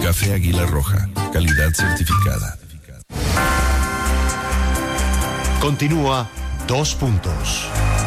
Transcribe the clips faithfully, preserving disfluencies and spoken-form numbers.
Café Águila Roja, calidad certificada. Continúa Dos Puntos.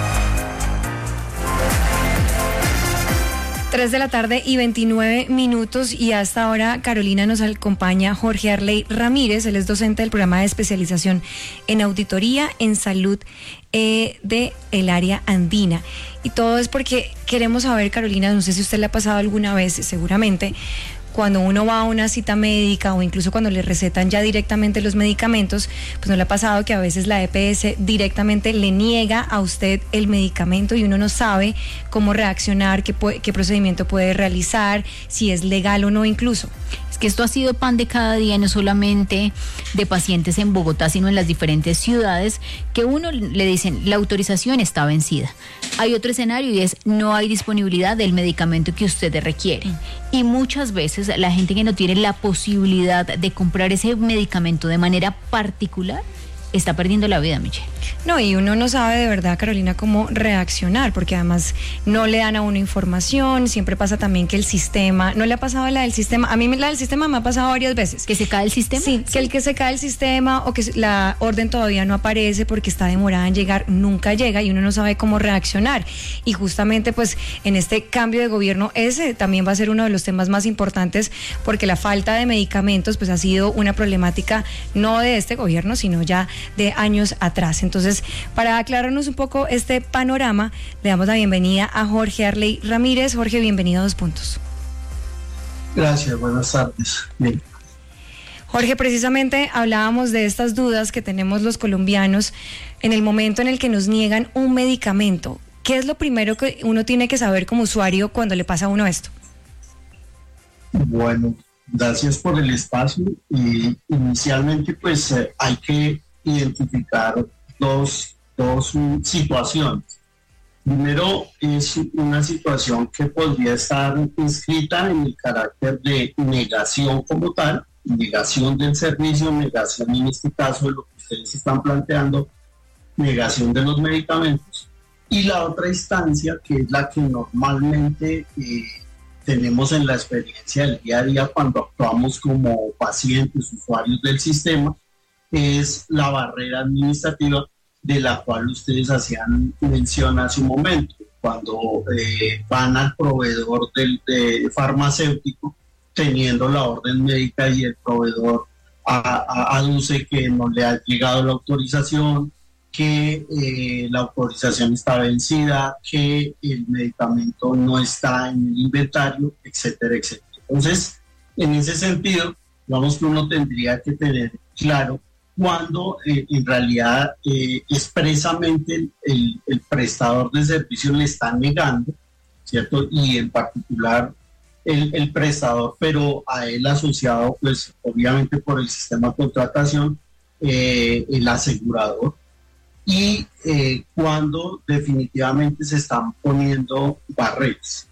tres de la tarde y veintinueve minutos, y hasta ahora Carolina nos acompaña Jorge Arley Ramírez. Él es docente del programa de especialización en auditoría en salud eh, de el área andina. Y todo es porque queremos saber, Carolina, no sé si usted le ha pasado alguna vez, seguramente, cuando uno va a una cita médica o incluso cuando le recetan ya directamente los medicamentos, pues no le ha pasado que a veces la E P S directamente le niega a usted el medicamento y uno no sabe cómo reaccionar, qué, puede, qué procedimiento puede realizar, si es legal o no incluso. Es que esto ha sido pan de cada día, no solamente de pacientes en Bogotá, sino en las diferentes ciudades, que uno le dicen, la autorización está vencida. Hay otro escenario y es, no hay disponibilidad del medicamento que usted requiere. Y muchas veces la gente que no tiene la posibilidad de comprar ese medicamento de manera particular, está perdiendo la vida, Michelle. No, y uno no sabe de verdad, Carolina, cómo reaccionar, porque además no le dan a uno información. Siempre pasa también que el sistema, ¿no le ha pasado la del sistema? A mí la del sistema me ha pasado varias veces. ¿Que se cae el sistema? Sí, sí, que el que se cae el sistema o que la orden todavía no aparece porque está demorada en llegar, nunca llega y uno no sabe cómo reaccionar. Y justamente pues en este cambio de gobierno ese también va a ser uno de los temas más importantes, porque la falta de medicamentos pues ha sido una problemática no de este gobierno, sino ya de años atrás. Entonces, para aclararnos un poco este panorama, le damos la bienvenida a Jorge Arley Ramírez. Jorge, bienvenido a Dos Puntos. Gracias, buenas tardes. Bien. Jorge, precisamente hablábamos de estas dudas que tenemos los colombianos en el momento en el que nos niegan un medicamento. ¿Qué es lo primero que uno tiene que saber como usuario cuando le pasa a uno esto? Bueno, gracias por el espacio. Y inicialmente pues eh, hay que identificar dos, dos um, situaciones. Primero, es una situación que podría estar inscrita en el carácter de negación como tal, negación del servicio, negación en este caso de lo que ustedes están planteando, negación de los medicamentos. Y la otra instancia, que es la que normalmente eh, tenemos en la experiencia del día a día cuando actuamos como pacientes, usuarios del sistema, es la barrera administrativa de la cual ustedes hacían mención hace un momento, cuando eh, van al proveedor del de farmacéutico teniendo la orden médica y el proveedor a, a, aduce que no le ha llegado la autorización, que eh, la autorización está vencida, que el medicamento no está en el inventario, etcétera, etcétera. Entonces, en ese sentido, digamos que uno tendría que tener claro cuando eh, en realidad eh, expresamente el, el, el prestador de servicio le está negando, ¿cierto? Y en particular el, el prestador, pero a él asociado, pues obviamente por el sistema de contratación, eh, el asegurador, y eh, cuando definitivamente se están poniendo barreras.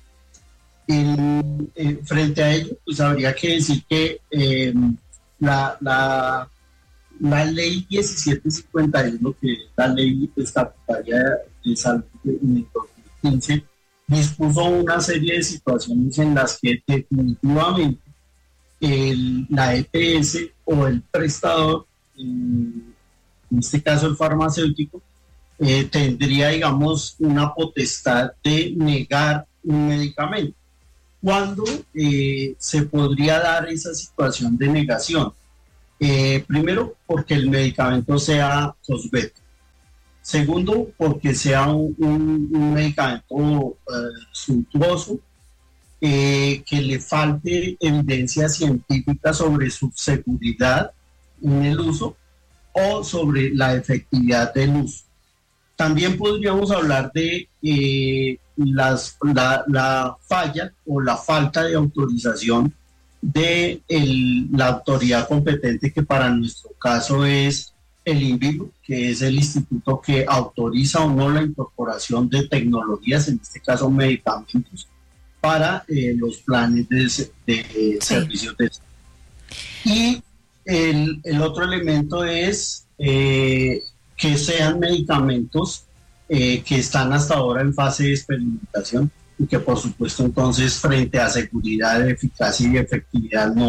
En, eh, frente a ello, pues habría que decir que eh, la... la La ley diecisiete cincuenta y uno, que es la ley estatutaria de salud en el dos mil quince, dispuso una serie de situaciones en las que definitivamente el, la E P S o el prestador, en este caso el farmacéutico, eh, tendría, digamos, una potestad de negar un medicamento. ¿Cuándo eh, se podría dar esa situación de negación? Eh, primero, porque el medicamento sea cosmético. Segundo, porque sea un, un, un medicamento eh, suntuoso, eh, que le falte evidencia científica sobre su seguridad en el uso o sobre la efectividad del uso. También podríamos hablar de eh, las, la, la falla o la falta de autorización de el, la autoridad competente, que para nuestro caso es el INVIMA, que es el instituto que autoriza o no la incorporación de tecnologías, en este caso medicamentos, para eh, los planes de, de sí. servicios de salud. Y el, el otro elemento es eh, que sean medicamentos eh, que están hasta ahora en fase de experimentación, y que por supuesto entonces frente a seguridad, eficacia y efectividad no,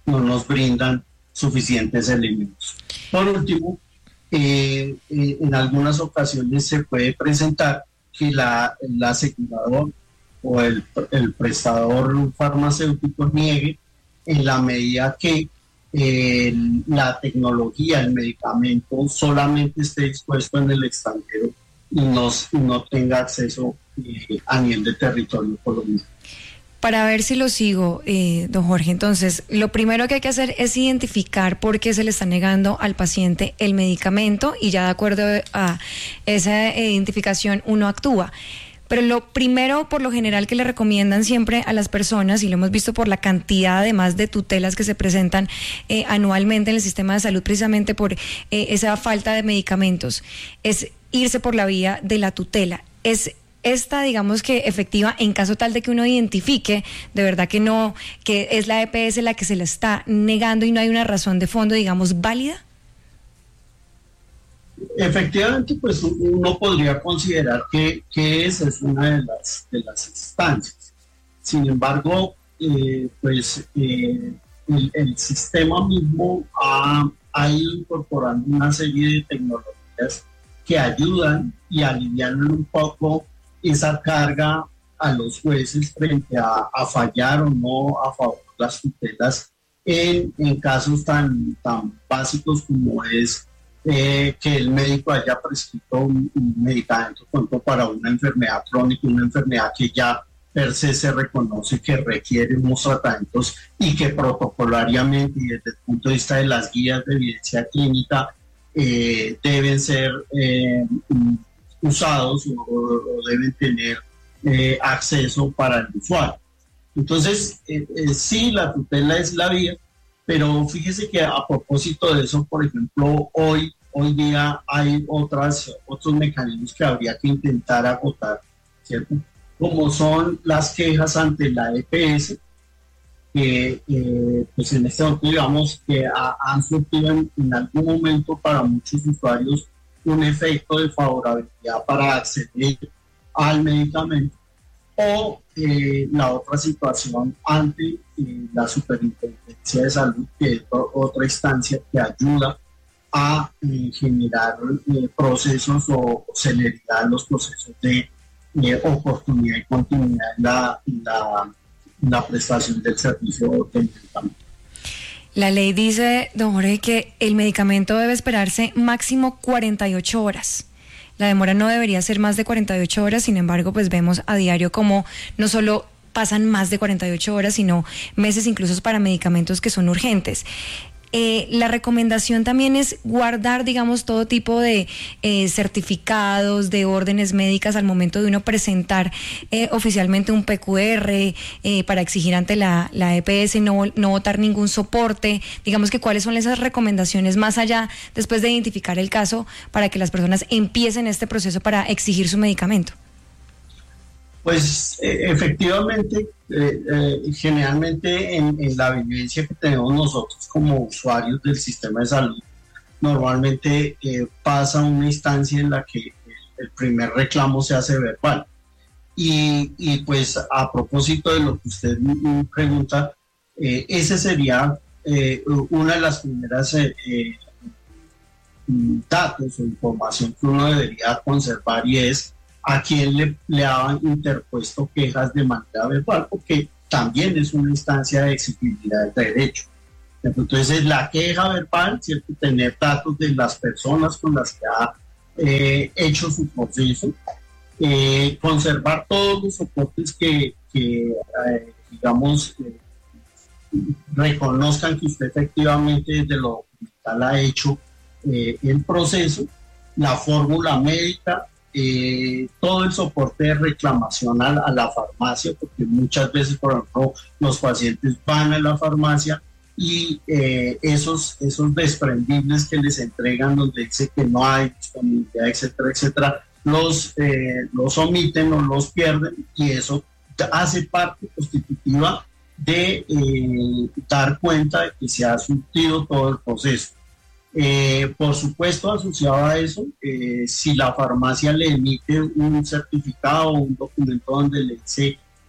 no nos brindan suficientes elementos. Por último, eh, eh, en algunas ocasiones se puede presentar que la, el asegurador o el, el prestador farmacéutico niegue en la medida que eh, la tecnología, el medicamento solamente esté dispuesto en el extranjero y no, no tenga acceso eh, a nivel de territorio colombiano. Para ver si lo sigo, eh, don Jorge, entonces, lo primero que hay que hacer es identificar por qué se le está negando al paciente el medicamento y ya de acuerdo a esa identificación uno actúa. Pero lo primero, por lo general, que le recomiendan siempre a las personas, y lo hemos visto por la cantidad además de tutelas que se presentan eh, anualmente en el sistema de salud, precisamente por eh, esa falta de medicamentos, es irse por la vía de la tutela. Es esta, digamos que efectiva, en caso tal de que uno identifique de verdad que no, que es la E P S la que se le está negando y no hay una razón de fondo, digamos, válida. Efectivamente, pues uno podría considerar que, que esa es una de las, de las instancias. Sin embargo, eh, pues eh, el, el sistema mismo ha, ha ido incorporando una serie de tecnologías que ayudan y alivian un poco esa carga a los jueces frente a, a fallar o no a favor de las tutelas en, en casos tan, tan básicos como es eh, que el médico haya prescrito un, un medicamento para una enfermedad crónica, una enfermedad que ya per se se reconoce que requiere unos tratamientos y que protocolariamente y desde el punto de vista de las guías de evidencia clínica eh, deben ser eh, usados o, o deben tener eh, acceso para el usuario. Entonces, eh, eh, sí, la tutela es la vía, pero fíjese que a propósito de eso, por ejemplo, hoy, hoy día hay otras, otros mecanismos que habría que intentar agotar, ¿cierto? Como son las quejas ante la E P S, que eh, pues en este momento digamos que ha, han surtido en, en algún momento para muchos usuarios un efecto de favorabilidad para acceder al medicamento, o eh, la otra situación ante eh, la Superintendencia de Salud, que es otra instancia que ayuda a eh, generar eh, procesos o celeridad en los procesos de eh, oportunidad y continuidad en la, en la, en la prestación del servicio de medicamento. La ley dice, don Jorge, que el medicamento debe esperarse máximo cuarenta y ocho horas. La demora no debería ser más de cuarenta y ocho horas, sin embargo, pues vemos a diario como no solo pasan más de cuarenta y ocho horas, sino meses incluso para medicamentos que son urgentes. Eh, la recomendación también es guardar, digamos, todo tipo de eh, certificados, de órdenes médicas al momento de uno presentar eh, oficialmente un P Q R eh, para exigir ante la, la E P S no, no votar ningún soporte. Digamos que cuáles son esas recomendaciones más allá, después de identificar el caso, para que las personas empiecen este proceso para exigir su medicamento. Pues eh, efectivamente, eh, eh, generalmente en, en la vivencia que tenemos nosotros como usuarios del sistema de salud, normalmente eh, pasa una instancia en la que el, el primer reclamo se hace verbal. Y, y pues a propósito de lo que usted me pregunta, eh, ese sería eh, una de las primeras eh, eh, datos o información que uno debería conservar, y es a quien le, le han interpuesto quejas de manera verbal, porque también es una instancia de exigibilidad de derecho. Entonces, la queja verbal, ¿cierto? Tener datos de las personas con las que ha eh, hecho su proceso, eh, conservar todos los soportes que, que eh, digamos, eh, reconozcan que usted efectivamente desde lo documental ha hecho eh, el proceso, la fórmula médica, Eh, todo el soporte de reclamación a, a la farmacia, porque muchas veces, por ejemplo, los pacientes van a la farmacia y eh, esos, esos desprendibles que les entregan donde dice que no hay disponibilidad, etcétera, etcétera, los, eh, los omiten o los pierden, y eso hace parte constitutiva de eh, dar cuenta de que se ha surtido todo el proceso. Eh, por supuesto, asociado a eso, eh, si la farmacia le emite un certificado o un documento donde le dice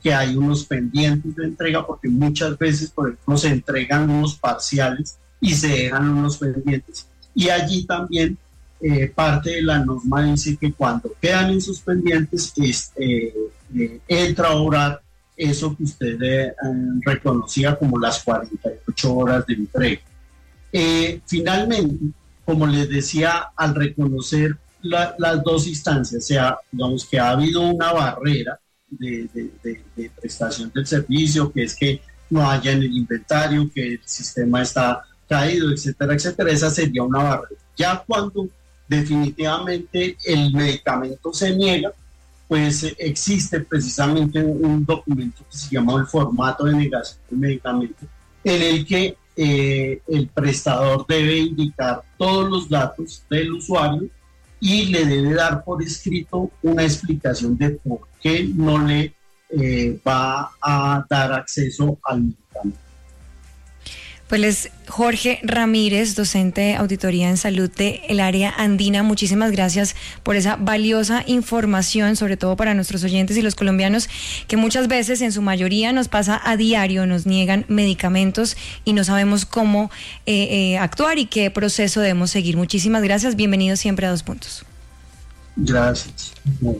que hay unos pendientes de entrega, porque muchas veces, por ejemplo, se entregan unos parciales y se dejan unos pendientes. Y allí también eh, parte de la norma dice que cuando quedan en sus pendientes, es, eh, eh, entra a obrar eso que usted eh, reconocía como las cuarenta y ocho horas de entrega. Eh, finalmente, como les decía, al reconocer la, las dos instancias, o sea, digamos que ha habido una barrera de, de, de, de prestación del servicio, que es que no haya en el inventario, que el sistema está caído, etcétera, etcétera, esa sería una barrera. Ya cuando definitivamente el medicamento se niega, pues existe precisamente un documento que se llama el formato de negación del medicamento, en el que eh, el prestador debe indicar todos los datos del usuario y le debe dar por escrito una explicación de por qué no le eh, va a dar acceso al medicamento. Pues es Jorge Ramírez, docente de auditoría en salud del área andina. Muchísimas gracias por esa valiosa información, sobre todo para nuestros oyentes y los colombianos, que muchas veces, en su mayoría, nos pasa a diario, nos niegan medicamentos y no sabemos cómo eh, eh, actuar y qué proceso debemos seguir. Muchísimas gracias, bienvenido siempre a Dos Puntos. Gracias.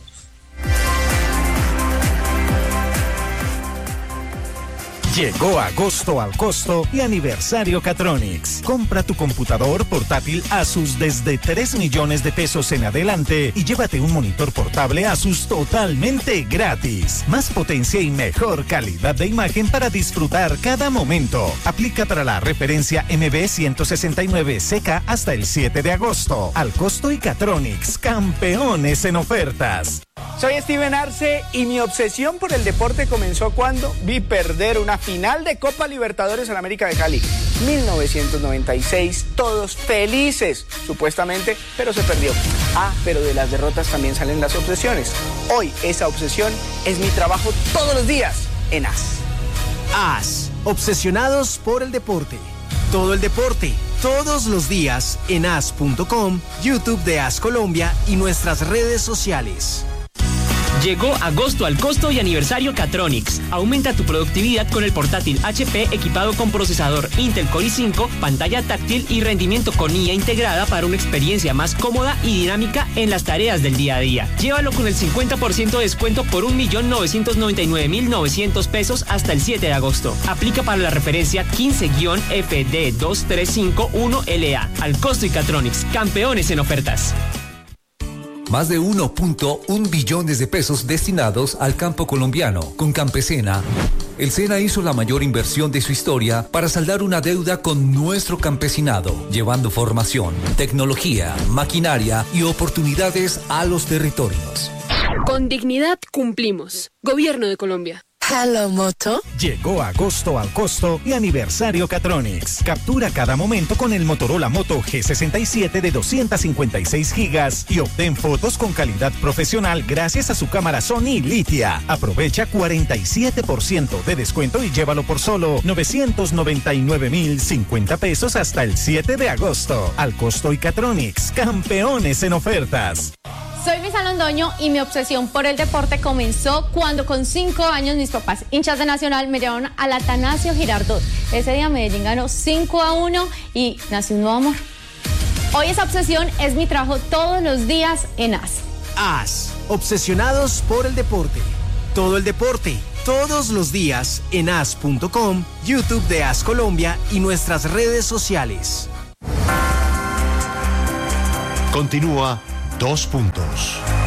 Llegó agosto al costo y aniversario Catronics. Compra tu computador portátil Asus desde tres millones de pesos en adelante y llévate un monitor portable Asus totalmente gratis. Más potencia y mejor calidad de imagen para disfrutar cada momento. Aplica para la referencia M B ciento sesenta y nueve C K hasta el siete de agosto. Al costo y Catronics, campeones en ofertas. Soy Steven Arce y mi obsesión por el deporte comenzó cuando vi perder una final de Copa Libertadores en América de Cali. mil novecientos noventa y seis, todos felices, supuestamente, pero se perdió. Ah, pero de las derrotas también salen las obsesiones. Hoy esa obsesión es mi trabajo todos los días en A S. A S, obsesionados por el deporte. Todo el deporte, todos los días en A S punto com, YouTube de A S Colombia y nuestras redes sociales. Llegó agosto al costo y aniversario Catronics. Aumenta tu productividad con el portátil H P equipado con procesador Intel Core i cinco, pantalla táctil y rendimiento con I A integrada para una experiencia más cómoda y dinámica en las tareas del día a día. Llévalo con el cincuenta por ciento de descuento por un millón novecientos noventa y nueve mil novecientos pesos hasta el siete de agosto. Aplica para la referencia quince F D dos tres cinco uno L A. Al costo y Catronics, campeones en ofertas. Más de uno punto uno billones de pesos destinados al campo colombiano. Con Campesena, el SENA hizo la mayor inversión de su historia para saldar una deuda con nuestro campesinado, llevando formación, tecnología, maquinaria y oportunidades a los territorios. Con dignidad cumplimos. Gobierno de Colombia. Hello, Moto. Llegó agosto al costo y aniversario Catronics. Captura cada momento con el Motorola Moto G sesenta y siete de doscientos cincuenta y seis gigas y obtén fotos con calidad profesional gracias a su cámara Sony Litia. Aprovecha cuarenta y siete por ciento de descuento y llévalo por solo novecientos noventa y nueve mil cincuenta pesos hasta el siete de agosto. Al costo y Catronics, campeones en ofertas. Soy Luisa Londoño y mi obsesión por el deporte comenzó cuando con cinco años mis papás, hinchas de Nacional, me llevaron al Atanasio Girardot. Ese día Medellín ganó cinco a uno y nació un nuevo amor. Hoy esa obsesión es mi trabajo todos los días en A S. A S, obsesionados por el deporte. Todo el deporte, todos los días en A S punto com, YouTube de A S Colombia y nuestras redes sociales. Continúa Dos Puntos.